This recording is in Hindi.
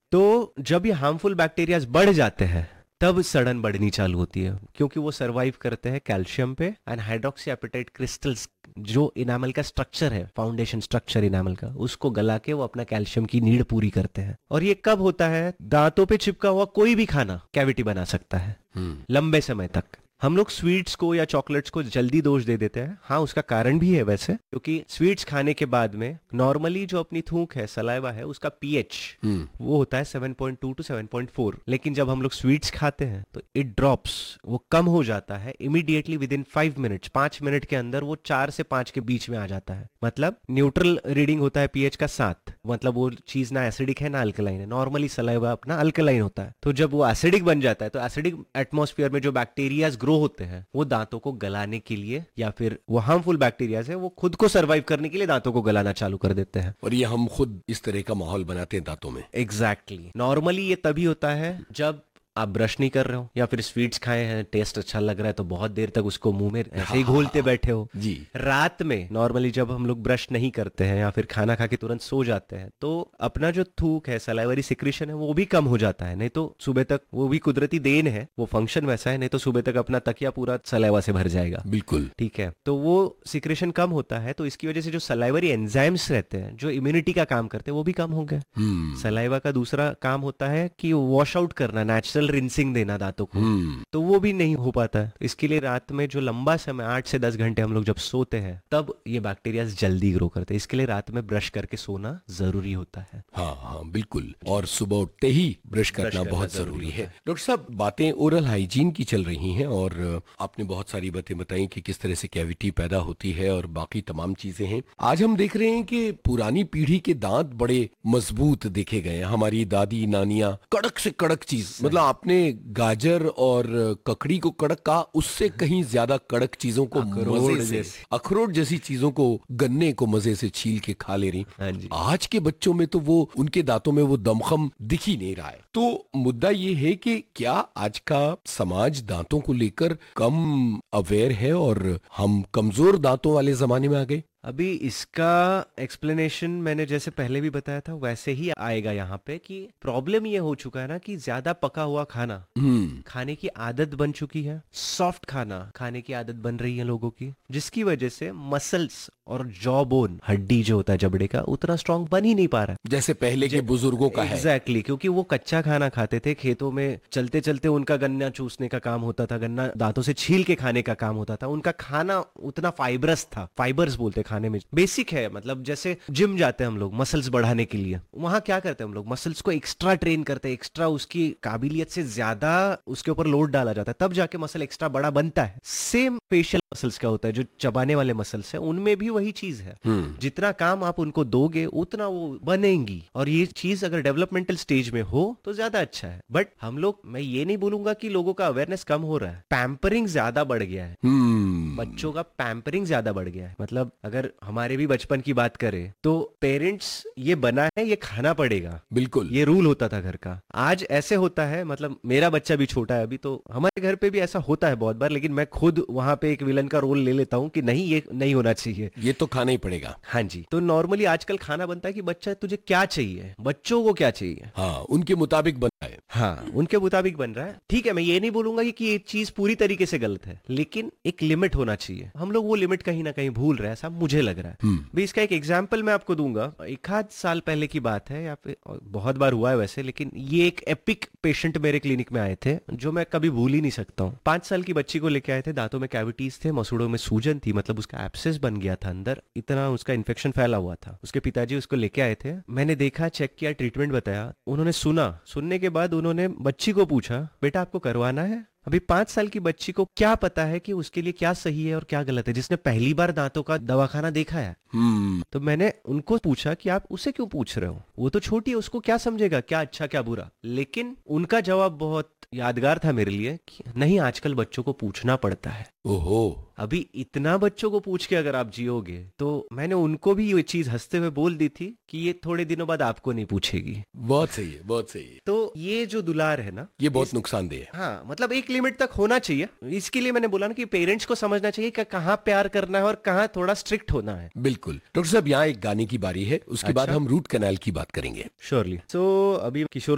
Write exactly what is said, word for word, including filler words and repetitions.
तो जब ये हार्मफुल बैक्टीरियाज बढ़ जाते हैं तब सड़न बढ़नी चालू होती है, क्योंकि वो सरवाइव करते हैं कैल्शियम पे एंड हाइड्रोक्सी एपेटाइट क्रिस्टल्स, जो इनामल का स्ट्रक्चर है, फाउंडेशन स्ट्रक्चर इनामल का, उसको गला के वो अपना कैल्शियम की नीड पूरी करते हैं। और ये कब होता है? दांतों पे चिपका हुआ कोई भी खाना कैविटी बना सकता है लंबे समय तक। हम लोग स्वीट्स को या चॉकलेट्स को जल्दी दोष दे देते हैं। हाँ, उसका कारण भी है वैसे, क्योंकि स्वीट्स खाने के बाद में नॉर्मली जो अपनी थूक है, सलाइवा है, उसका पीएच वो होता है seven point two to seven point four, लेकिन जब हम लोग स्वीट्स खाते हैं तो इट ड्रॉप्स, वो कम हो जाता है immediately with in five minutes, पांच मिनट के अंदर वो चार से पांच के बीच में आ जाता है। मतलब न्यूट्रल रीडिंग होता है पीएच का सात, मतलब वो चीज ना एसिडिक है ना अल्कलाइन है। नॉर्मली सलाइवा अपना अल्कलाइन होता है, तो जब वो एसिडिक बन जाता है तो एसिडिक एटमॉस्फेयर में जो बैक्टीरियाज ग्रो होते हैं वो दांतों को गलाने के लिए, या फिर वो हार्मफुल बैक्टीरियाज है वो खुद को सर्वाइव करने के लिए दांतों को गलाना चालू कर देते हैं। और ये हम खुद इस तरह का माहौल बनाते हैं दांतों में। एग्जैक्टली। नॉर्मली ये तभी होता है जब आप ब्रश नहीं कर रहे हो या फिर स्वीट्स खाए हैं, टेस्ट अच्छा लग रहा है तो बहुत देर तक उसको मुंह में ऐसे ही घोलते बैठे हो जी। रात में नॉर्मली जब हम लोग ब्रश नहीं करते हैं या फिर खाना खा के तुरंत सो जाते हैं तो अपना जो थूक है, सलाइवरी सिक्रीशन है, वो भी कम हो जाता है। नहीं तो सुबह तक, वो भी कुदरती देन है, वो फंक्शन वैसा है, नहीं तो सुबह तक अपना तकिया पूरा सलाइवा से भर जाएगा। बिल्कुल ठीक है, तो वो सिक्रेशन कम होता है, तो इसकी वजह से जो सलाइवरी एंजाइम्स रहते हैं जो इम्यूनिटी का काम करते हैं वो भी कम हो गए। सलाइवा का दूसरा काम होता है कि वॉश आउट करना, नेचुरल रिंसिंग देना दांतों को, तो वो भी नहीं हो पाता है। इसके लिए रात में जो लंबा समय आठ से दस घंटे हम लोग जब सोते हैं तब ये बैक्टीरिया जल्दी ग्रो करते हैं। इसके लिए रात में ब्रश करके सोना जरूरी होता है। हाँ हाँ बिल्कुल, और सुबह उठते ही ब्रश करना, करना बहुत जरूरी है। डॉक्टर साहब, बातें ओरल हाइजीन की चल रही हैं और आपने बहुत सारी बातें बताई कि किस तरह से कैविटी पैदा होती है और बाकी तमाम चीजें हैं। आज हम देख रहे हैं कि पुरानी पीढ़ी के दांत बड़े मजबूत देखे गए हैं। हमारी दादी नानियां कड़क से कड़क चीज, मतलब आपने गाजर और ककड़ी को कड़क कहा, उससे कहीं ज्यादा कड़क चीजों को मजे से, अखरोट जैसी चीजों को, गन्ने को मजे से छील के खा ले रही। हाँ जी। आज के बच्चों में तो वो, उनके दांतों में वो दमखम दिख ही नहीं रहा है। तो मुद्दा ये है कि क्या आज का समाज दांतों को लेकर कम अवेयर है और हम कमजोर दांतों वाले जमाने में आ गए? अभी इसका एक्सप्लेनेशन मैंने जैसे पहले भी बताया था वैसे ही आएगा यहाँ पे, कि प्रॉब्लम ये हो चुका है ना कि ज्यादा पका हुआ खाना खाने की आदत बन चुकी है, सॉफ्ट खाना खाने की आदत बन रही है लोगों की, जिसकी वजह से मसल्स और जॉ बोन, हड्डी जो होता है जबड़े का, उतना स्ट्रांग बन ही नहीं पा रहा है जैसे पहले के बुजुर्गों का है। एग्जैक्टली, क्योंकि वो कच्चा खाना खाते थे, खेतों में चलते चलते उनका गन्ना चूसने का काम होता था, गन्ना दांतों से छील के खाने का काम होता था। उनका खाना उतना फाइबरस था, फाइबर्स बोलते खाने में, बेसिक है। मतलब जैसे जिम जाते हैं हम लोग मसल्स बढ़ाने के लिए, वहां क्या करते हैं हम लोग, मसल्स को एक्स्ट्रा ट्रेन करते हैं, एक्स्ट्रा उसकी काबिलियत से ज्यादा उसके ऊपर लोड डाला जाता है, तब जाके मसल एक्स्ट्रा बड़ा बनता है। सेम फेशियल मसल्स क्या होता है, जो चबाने वाले मसल्स है, उनमें भी वही चीज है। जितना काम आप उनको दोगे उतना वो बनेंगी, और ये चीज अगर डेवलपमेंटल स्टेज में हो तो ज्यादा अच्छा है। बट हम लोग, मैं ये नहीं बोलूंगा कि लोगों का अवेयरनेस कम हो रहा है, पैम्परिंग ज्यादा बढ़ गया है। बच्चों का पैम्परिंग ज्यादा बढ़ गया है। मतलब अगर हमारे भी बचपन की बात करें तो पेरेंट्स, ये बना है ये खाना पड़ेगा, बिल्कुल ये रूल होता था घर का। आज ऐसे होता है, मतलब मेरा बच्चा भी छोटा है अभी, तो हमारे घर पे भी ऐसा होता है बहुत बार, लेकिन मैं खुद वहां पे एक विलन का रोल ले लेता हूँ कि नहीं, ये नहीं होना चाहिए, ये तो खाना ही पड़ेगा। हाँ जी। तो नॉर्मली आजकल खाना बनता है कि बच्चा तुझे क्या चाहिए, बच्चों को क्या चाहिए, हाँ उनके मुताबिक बन रहा है। हाँ उनके मुताबिक बन रहा है। ठीक है, मैं ये नहीं बोलूंगा कि ये चीज पूरी तरीके से गलत है, लेकिन एक लिमिट होना चाहिए। हम लोग वो लिमिट कहीं ना कहीं भूल रहे हैं, ऐसा मुझे लग रहा है। भी इसका एक एग्जाम्पल मैं आपको दूंगा। एक आध साल पहले की बात है, या फिर बहुत बार हुआ है वैसे, लेकिन ये एक एपिक पेशेंट मेरे क्लिनिक में आए थे जो मैं कभी भूल ही नहीं सकता हूँ। पांच साल की बच्ची को लेके आए थे, दांतों में कैविटीज थे, मसूड़ों में सूजन थी, मतलब उसका एब्सेस बन गया था अंदर, इतना उसका इन्फेक्शन फैला हुआ था। उसके पिताजी उसको लेके आए थे, मैंने देखा, चेक किया, ट्रीटमेंट बताया, उन्होंने सुना। सुनने के बाद उन्होंने बच्ची को पूछा, बेटा आपको करवाना है? अभी पांच साल की बच्ची को क्या पता है कि उसके लिए क्या सही है और क्या गलत है, जिसने पहली बार दांतों का दवाखाना देखा है। hmm. तो मैंने उनको पूछा कि आप उसे क्यों पूछ रहे हो, वो तो छोटी है, उसको क्या समझेगा, क्या अच्छा क्या बुरा। लेकिन उनका जवाब बहुत यादगार था मेरे लिए कि नहीं, आजकल बच्चों को पूछना पड़ता है। ओहो, अभी इतना बच्चों को पूछ के अगर आप जियोगे, तो मैंने उनको भी ये चीज हंसते हुए बोल दी थी कि ये थोड़े दिनों बाद आपको नहीं पूछेगी। बहुत सही है, बहुत सही है। तो ये जो दुलार है ना, ये बहुत नुकसानदेह है। हाँ, मतलब एक लिमिट तक होना चाहिए। इसके लिए मैंने बोला ना कि पेरेंट्स को समझना चाहिए कि कहाँ प्यार करना है और कहाँ थोड़ा स्ट्रिक्ट होना है। बिल्कुल। डॉक्टर साहब, यहाँ एक गाने की बारी है, उसके अच्छा? बाद हम रूट कैनाल की बात करेंगे। श्योरली। सो अभी किशोर